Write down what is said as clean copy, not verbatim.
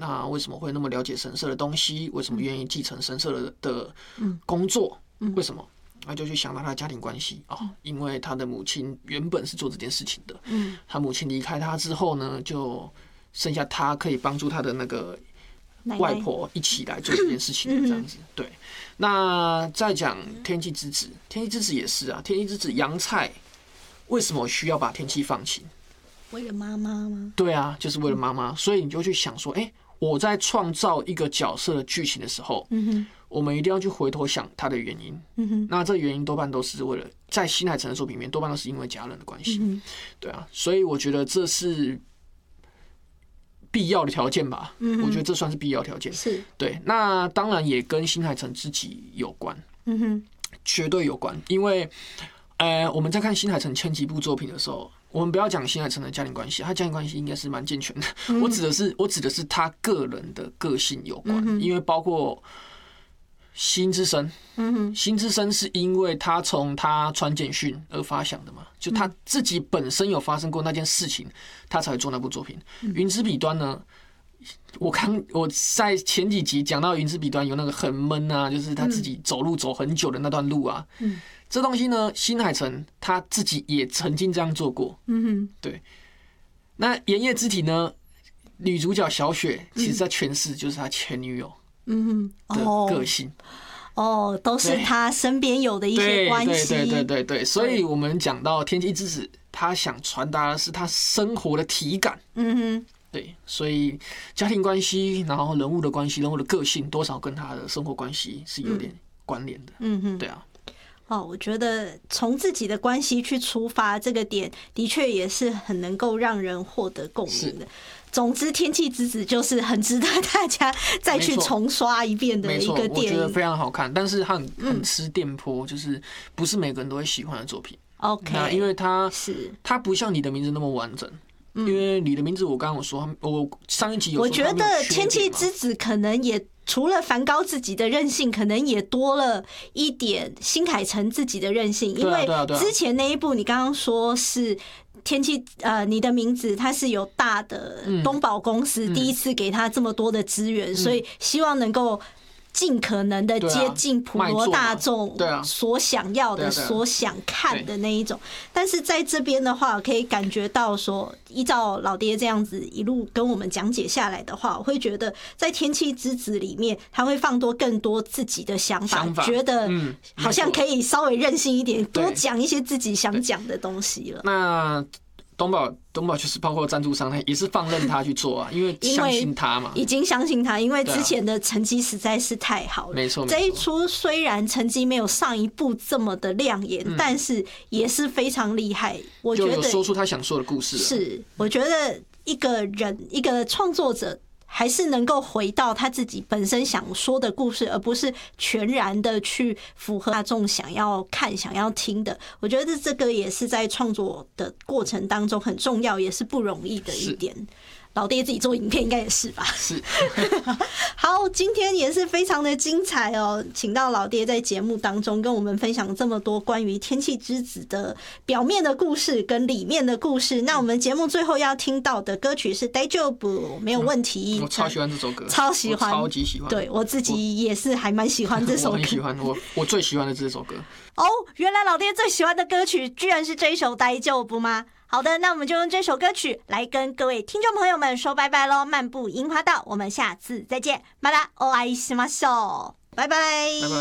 那为什么会那么了解神社的东西？为什么愿意继承神社的工作？为什么？他就去想到他的家庭关系因为他的母亲原本是做这件事情的，他母亲离开他之后呢，就剩下他可以帮助他的那个外婆一起来做这件事情，这样子。对，那再讲天气之子，天气之子也是啊，天气之子杨菜为什么需要把天气放晴？ 为了妈妈吗？ 对啊，就是为了妈妈，所以你就去想说，我在创造一个角色的剧情的时候，我们一定要去回头想它的原因。那这个原因多半都是为了在新海诚的作品里面，多半都是因为家人的关系。对啊，所以我觉得这是必要的条件吧。我觉得这算是必要条件。 是， 对。那当然也跟新海诚自己有关，绝对有关。因为我们在看新海诚前几部作品的时候，我们不要讲新海诚的家庭关系，他家庭关系应该是蛮健全的。我指的是他个人的个性有关，因为包括心之声，心之声是因为他从他传简讯而发想的嘛，就他自己本身有发生过那件事情，他才会做那部作品。云之彼端呢？我在前几集讲到云之彼端有那个很闷啊，就是他自己走路走很久的那段路啊，这东西呢，新海诚他自己也曾经这样做过。对。那炎夜之体呢，女主角小雪其实在诠释就是他前女友的个性。 都是他身边有的一些关系。 对，所以我们讲到天气之子，他想传达的是他生活的体感。对，所以家庭关系，然后人物的关系，人物的个性，多少跟他的生活关系是有点关联的。对啊。 我觉得从自己的关系去出发，这个点的确也是很能够让人获得共鸣的。总之，《天气之子》就是很值得大家再去重刷一遍的一个电影。 我觉得非常好看，但是它很吃电波，就是不是每个人都会喜欢的作品。 OK， 因为它不像你的名字那么完整。因为你的名字，我刚刚有说，我上一集有说， 我觉得《天气之子》可能也除了梵高自己的任性，可能也多了一点新海诚自己的任性。因为之前那一部你刚刚说是天气，你的名字，它是有大的东宝公司第一次给他这么多的资源，所以希望能够尽可能的接近普罗大众所想要的、所想看的那一种。但是在这边的话，可以感觉到说，依照老爹这样子一路跟我们讲解下来的话，我会觉得在《天气之子》里面，他会放多更多自己的想法，觉得好像可以稍微任性一点，多讲一些自己想讲的东西了。 那东宝就是包括赞助商，他也是放任他去做啊，因为相信他嘛， 已经相信他，因为之前的成绩实在是太好了。 没错， 这一出虽然成绩没有上一部这么的亮眼，但是也是非常厉害。我觉得就有说出他想说的故事。 是，我觉得一个人，一个创作者，还是能够回到他自己本身想说的故事，而不是全然的去符合大众想要看、想要听的。我觉得这个也是在创作的过程当中很重要，也是不容易的一点。老爹自己做影片应该也是吧？ 是。 好，今天也是非常的精彩哦，請到老爹在節目當中跟我們分享這麼多關於天氣之子的表面的故事跟裡面的故事。那我們節目最後要聽到的歌曲是大丈夫，沒有問題。 我超喜歡這首歌， 超喜歡， 超級喜歡。 對，我自己也是還蠻喜歡這首歌。 我很喜歡，我最喜歡的這首歌。 哦，原來老爹最喜歡的歌曲居然是這一首大丈夫嗎？好的，那我們就用這首歌曲來跟各位聽眾朋友們說拜拜咯。漫步櫻花道，我們下次再見。またお會いしましょう。拜拜。